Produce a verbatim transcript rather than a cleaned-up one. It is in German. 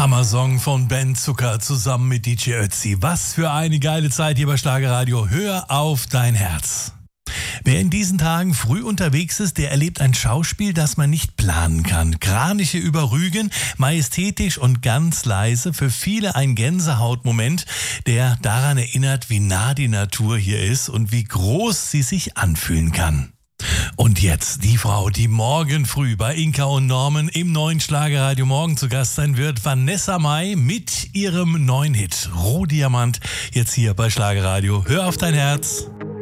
Hammersong von Ben Zucker zusammen mit D J Ötzi. Was für eine geile Zeit hier bei Schlagerradio. Hör auf dein Herz. Wer in diesen Tagen früh unterwegs ist, der erlebt ein Schauspiel, das man nicht planen kann. Kraniche über Rügen, majestätisch und ganz leise. Für viele ein Gänsehautmoment, der daran erinnert, wie nah die Natur hier ist und wie groß sie sich anfühlen kann. Und jetzt die Frau, die morgen früh bei Inka und Norman im neuen Schlagerradio Morgen zu Gast sein wird, Vanessa Mai mit ihrem neuen Hit Rohdiamant, jetzt hier bei Schlagerradio. Hör auf dein Herz.